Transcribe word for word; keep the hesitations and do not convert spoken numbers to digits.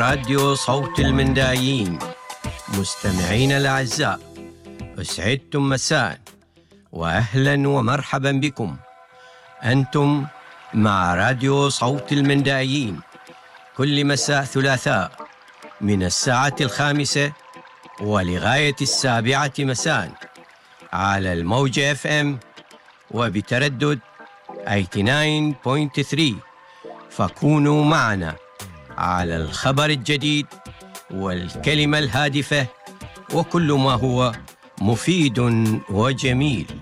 راديو صوت المندايين. مستمعين الأعزاء، أسعدتم مساء وأهلا ومرحبا بكم. أنتم مع راديو صوت المندايين كل مساء ثلاثاء من الساعة الخامسة ولغاية السابعة مساء على الموجة اف ام وبتردد ثمانية وثمانين فاصلة ثلاثة. فكونوا معنا على الخبر الجديد والكلمة الهادفة وكل ما هو مفيد وجميل.